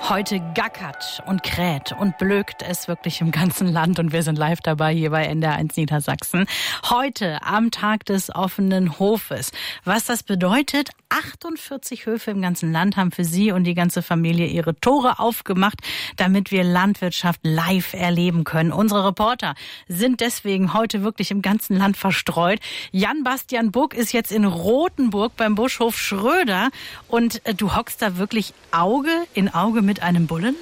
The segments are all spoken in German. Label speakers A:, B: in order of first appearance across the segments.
A: Heute gackert und kräht und blökt es wirklich im ganzen Land und wir sind live dabei hier bei NDR1 Niedersachsen. Heute am Tag des offenen Hofes. Was das bedeutet, 48 Höfe im ganzen Land haben für Sie und die ganze Familie ihre Tore aufgemacht, damit wir Landwirtschaft live erleben können. Unsere Reporter sind deswegen heute wirklich im ganzen Land verstreut. Jan-Bastian Buck ist jetzt in Rothenburg beim Buschhof Schröder und du hockst da wirklich Auge in Auge mit einem Bullen?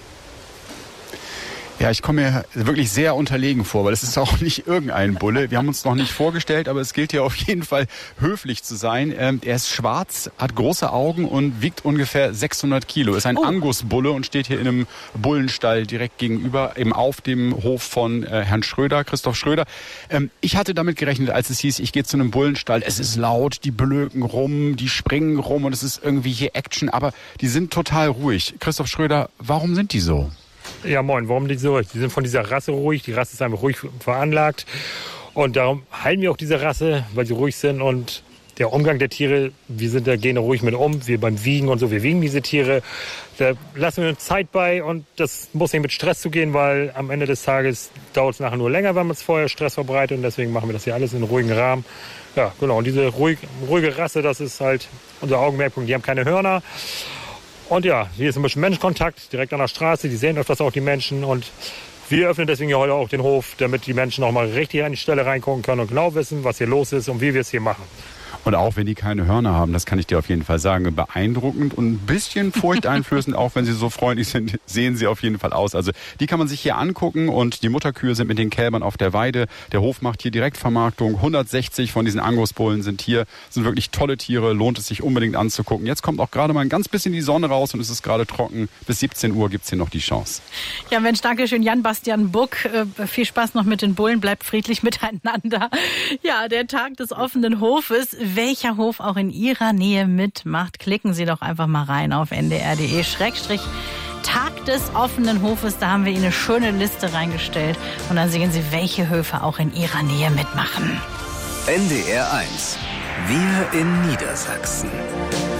B: Ja, ich komme mir wirklich sehr unterlegen vor, weil es ist auch nicht irgendein Bulle. Wir haben uns noch nicht vorgestellt, aber es gilt hier auf jeden Fall höflich zu sein. Er ist schwarz, hat große Augen und wiegt ungefähr 600 Kilo. Ist ein Angus-Bulle und steht hier in einem Bullenstall direkt gegenüber, eben auf dem Hof von Herrn Schröder, Christoph Schröder. Ich hatte damit gerechnet, als es hieß, ich gehe zu einem Bullenstall. Es ist laut, die blöken rum, die springen rum und es ist irgendwie hier Action, aber die sind total ruhig. Christoph Schröder, warum sind die so?
C: Ja, moin, warum die so? Die sind von dieser Rasse ruhig. Die Rasse ist einfach ruhig veranlagt. Und darum halten wir auch diese Rasse, weil sie ruhig sind. Und der Umgang der Tiere, wir sind da, gehen da ruhig mit um. Wir beim Wiegen und so, wir wiegen diese Tiere. Da lassen wir uns Zeit bei. Und das muss nicht mit Stress zugehen, weil am Ende des Tages dauert es nachher nur länger, wenn man es vorher Stress verbreitet. Und deswegen machen wir das hier alles in einem ruhigen Rahmen. Ja, genau. Und diese ruhige Rasse, das ist halt unser Augenmerkpunkt. Die haben keine Hörner. Und ja, hier ist ein bisschen Menschenkontakt, direkt an der Straße. Die sehen öfters auch die Menschen. Und wir öffnen deswegen hier heute auch den Hof, damit die Menschen auch mal richtig an die Stelle reingucken können und genau wissen, was hier los ist und wie wir es hier machen.
B: Und auch wenn die keine Hörner haben, das kann ich dir auf jeden Fall sagen, beeindruckend und ein bisschen furchteinflößend, auch wenn sie so freundlich sind, sehen sie auf jeden Fall aus. Also die kann man sich hier angucken und die Mutterkühe sind mit den Kälbern auf der Weide. Der Hof macht hier Direktvermarktung. 160 von diesen Angus-Bullen sind hier, sind wirklich tolle Tiere, lohnt es sich unbedingt anzugucken. Jetzt kommt auch gerade mal ein ganz bisschen die Sonne raus und es ist gerade trocken. Bis 17 Uhr gibt's hier noch die Chance.
A: Ja Mensch, danke schön Jan-Bastian Buck. Viel Spaß noch mit den Bullen, bleibt friedlich miteinander. Ja, der Tag des offenen Hofes. Welcher Hof auch in Ihrer Nähe mitmacht, klicken Sie doch einfach mal rein auf ndr.de/Tag des offenen Hofes. Da haben wir Ihnen eine schöne Liste reingestellt und dann sehen Sie, welche Höfe auch in Ihrer Nähe mitmachen.
D: NDR1. Wir in Niedersachsen.